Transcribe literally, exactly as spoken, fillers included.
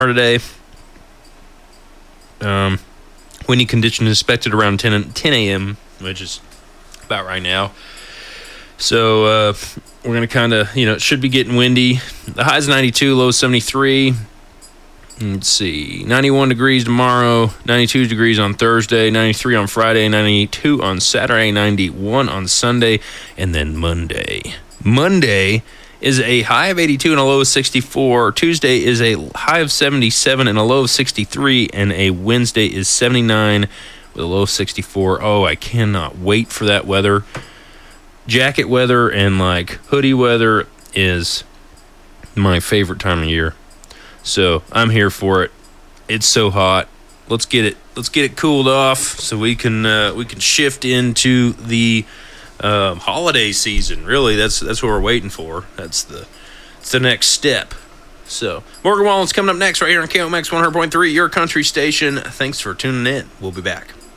today. Um, windy conditions expected around ten a.m., which is about right now. So uh, we're going to kind of, you know, it should be getting windy. The high is ninety-two, low seventy-three. Let's see, ninety-one degrees tomorrow, ninety-two degrees on Thursday, ninety-three on Friday, ninety-two on Saturday, ninety-one on Sunday, and then Monday. Monday is a high of eighty-two and a low of sixty-four. Tuesday is a high of seventy-seven and a low of sixty-three, and a Wednesday is seventy-nine with a low of sixty-four. Oh, I cannot wait for that weather. Jacket weather and like hoodie weather is my favorite time of year. So I'm here for it. It's so hot. Let's get it. Let's get it cooled off so we can uh, we can shift into the uh, holiday season. Really, that's that's what we're waiting for. That's the it's the next step. So Morgan Wallen's coming up next right here on K O M X one hundred point three, your country station. Thanks for tuning in. We'll be back.